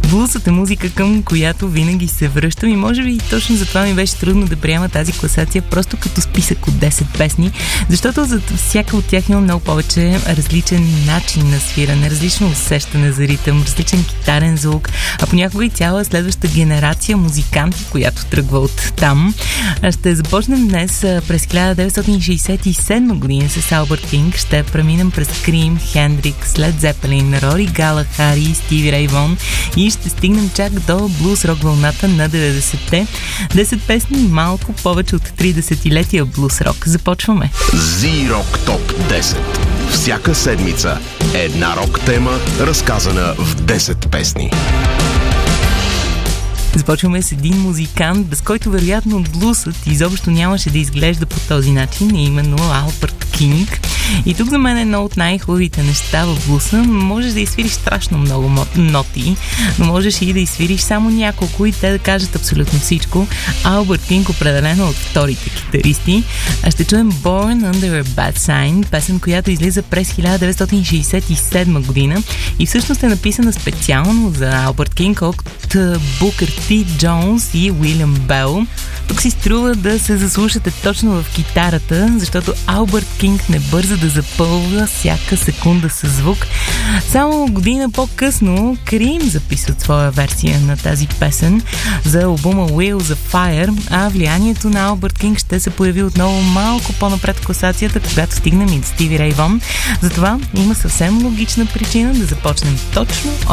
Блузът е музика, към която винаги се връщам и може би точно затова ми беше трудно да приема тази класация просто като списък от 10 песни, защото за всяка от тях има много повече различен начин на свиране, различно усещане за ритъм, различен китарен звук, а понякога и цяла следваща генерация музиканти, която тръгва от там. Ще започнем днес през 1967 година с Албърт Кинг. Ще преминем през Cream, Хендрикс, Лед Зепелин, Рори Галахари, Стиви Рей Вон и ще стигнем чак до блуз рок вълната на 90-те. 10 песни, малко повече от 3 десетилетия блуз рок. Започваме. Z-Rock Top 10. Всяка седмица една рок тема, разказана в 10 песни. Започваме с един музикант, без който вероятно блусът изобщо нямаше да изглежда по този начин, именно Албърт Кинг. И тук за мен е едно от най-хубавите неща в блуса. Можеш да изсвириш страшно много ноти, но можеш и да изсвириш само няколко и те да кажат абсолютно всичко. Албърт Кинг определено от вторите китаристи. Ще чуем Born Under a Bad Sign, песен, която излиза през 1967 година и всъщност е написана специално за Албърт Кинг от Букър Т. Джонс и Уилям Бел. Тук си струва да се заслушате точно в китарата, защото Албърт Кинг не бърза да запълва всяка секунда със звук. Само година по-късно Cream записват своя версия на тази песен за албума Wheels of Fire, а влиянието на Албърт Кинг ще се появи отново малко по-напред в класацията, когато стигнем и до Стиви Рей Вон. Затова има съвсем логична причина да започнем точно